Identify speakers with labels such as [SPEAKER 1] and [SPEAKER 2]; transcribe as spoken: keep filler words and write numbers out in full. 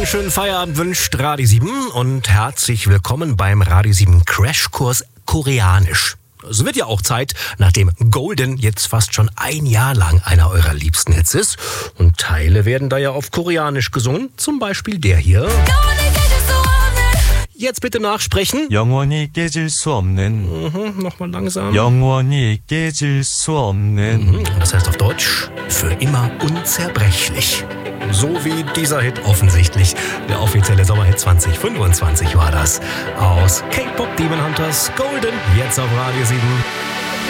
[SPEAKER 1] einen schönen Feierabend wünscht Radio sieben und herzlich willkommen beim Radio sieben Crashkurs Koreanisch. Es wird ja auch Zeit, nachdem Golden jetzt fast schon ein Jahr lang einer eurer liebsten Hits ist. Und Teile werden da ja auf Koreanisch gesungen, zum Beispiel der hier. Jetzt bitte nachsprechen.
[SPEAKER 2] 영원히 깨질 수 없는.
[SPEAKER 1] Mhm, nochmal langsam.
[SPEAKER 2] 영원히 깨질 수 없는.
[SPEAKER 1] Mhm, das heißt auf Deutsch, für immer unzerbrechlich. So wie dieser Hit offensichtlich. Der offizielle Sommerhit zwanzig fünfundzwanzig war das. Aus K-Pop Demon Hunters Golden, jetzt auf Radio sieben.